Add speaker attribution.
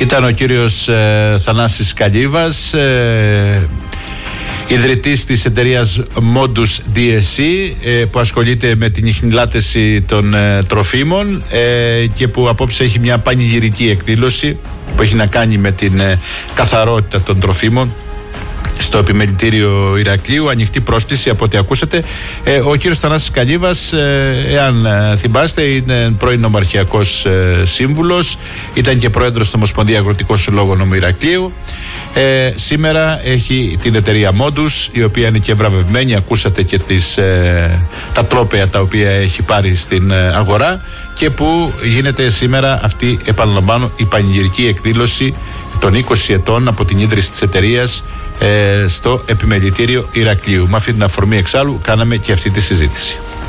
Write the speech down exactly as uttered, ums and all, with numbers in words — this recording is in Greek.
Speaker 1: Ήταν ο κύριος ε, Θανάσης Καλύβας, ε, ιδρυτής της εταιρείας Modus ντι ες σι, ε, που ασχολείται με την ιχνηλάτεση των ε, τροφίμων ε, και που απόψε έχει μια πανηγυρική εκδήλωση που έχει να κάνει με την ε, καθαρότητα των τροφίμων στο επιμελητήριο Ηρακλείου. Ανοιχτή πρόσκληση από ό,τι ακούσατε. Ε, ο κύριος Θανάσης Καλύβας, ε, εάν ε, θυμάστε, είναι πρώην νομαρχιακός ε, σύμβουλος, ήταν και πρόεδρος του Ομοσπονδία Αγροτικών Συλλόγων Νομού Ηρακλείου. Ε, σήμερα έχει την εταιρεία Modus, η οποία είναι και βραβευμένη. Ακούσατε και τις, ε, τα τρόπαια τα οποία έχει πάρει στην ε, αγορά και που γίνεται σήμερα αυτή, επαναλαμβάνω, η πανηγυρική εκδήλωση των είκοσι ετών από την ίδρυση της εταιρείας ε, στο επιμελητήριο Ηρακλείου. Με αυτή την αφορμή εξάλλου κάναμε και αυτή τη συζήτηση.